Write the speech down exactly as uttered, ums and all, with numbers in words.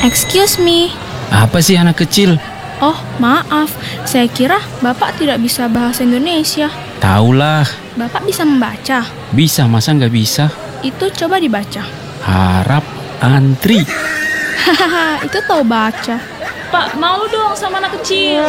Excuse me. Apa sih anak kecil? Oh, maaf. Saya kira Bapak tidak bisa bahasa Indonesia. Taulah, Bapak bisa membaca? bisa masa nggak bisa? Itu coba dibaca. Harap antri. Hahaha, itu tahu baca. Pak, mau dong sama anak kecil.